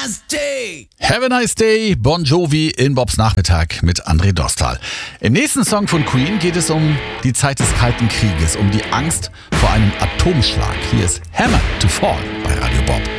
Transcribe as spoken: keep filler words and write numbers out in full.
nice day. Have a nice day, Bon Jovi in Bobs Nachmittag mit André Dostal. Im nächsten Song von Queen geht es um die Zeit des Kalten Krieges, um die Angst vor einem Atomschlag. Hier ist Hammer to Fall bei Radio Bob.